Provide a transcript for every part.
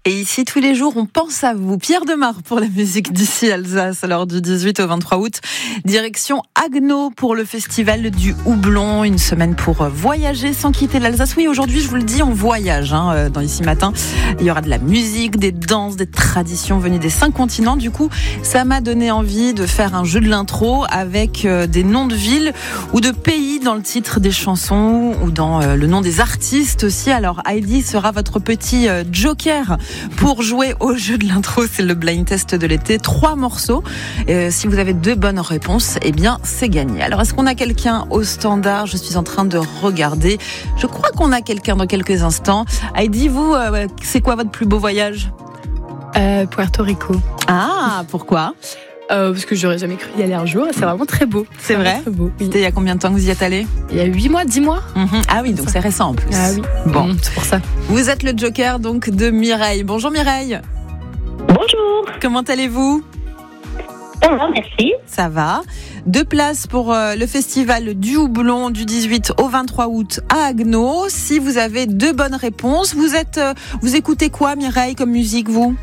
Et ici, tous les jours, on pense à vous. Pierre Demar pour la musique d'ici Alsace, lors du 18 au 23 août. Direction Haguenau pour le festival du Houblon. Une semaine pour voyager sans quitter l'Alsace. Oui, aujourd'hui, je vous le dis, on voyage dans Ici Matin. Il y aura de la musique, des danses, des traditions venues des 5 continents. Du coup, ça m'a donné envie de faire un jeu de l'intro avec des noms de villes ou de pays dans le titre des chansons ou dans le nom des artistes aussi. Alors, Heidi sera votre petit joker pour jouer au jeu de l'intro. C'est le blind test de l'été. 3 morceaux. Si vous avez 2 bonnes réponses, eh bien, c'est gagné. Alors, est-ce qu'on a quelqu'un au standard? Je suis en train de regarder. Je crois qu'on a quelqu'un dans quelques instants. Heidi, vous, c'est quoi votre plus beau voyage? Puerto Rico. Ah, pourquoi? Parce que j'aurais jamais cru y aller un jour. C'est vraiment très beau. C'est vrai? Très beau, oui. C'était il y a combien de temps que vous y êtes allé? Il y a 8 mois, 10 mois. Ah oui, donc c'est récent en plus. Ah oui. Bon, c'est pour ça. vous êtes le joker donc de Mireille. Bonjour Mireille. Bonjour. Comment allez-vous? Ça va, merci. Ça va. 2 places pour le festival du Houblon du 18 au 23 août à Haguenau. Si vous avez 2 bonnes réponses, vous écoutez quoi Mireille comme musique vous?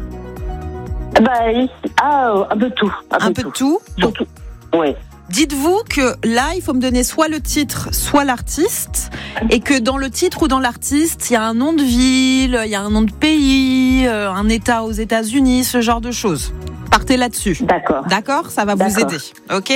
Un peu de tout. Un peu de tout. Bon. Surtout, ouais. Dites-vous que là, il faut me donner soit le titre, soit l'artiste, et que dans le titre ou dans l'artiste, il y a un nom de ville, il y a un nom de pays, un État aux États-Unis, ce genre de choses. Partez là-dessus. D'accord. D'accord, ça va vous aider. Ok ?